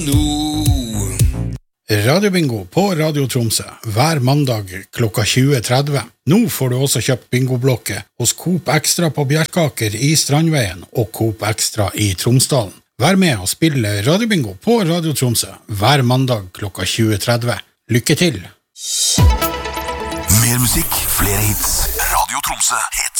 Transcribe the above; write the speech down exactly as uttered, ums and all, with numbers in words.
Radiobingo på Radio Tromsø hver mandag klokka tjue tretti. Nå får du også kjøpt bingoblokke hos Coop Extra på Bjerkaker i Strandveien og Coop Extra i Tromsdalen. Vær med og spille Radiobingo på Radio Tromsø hver mandag klokka tjue tretti. Lykke til! Mer musikk, flere hits. Radio Tromsø heter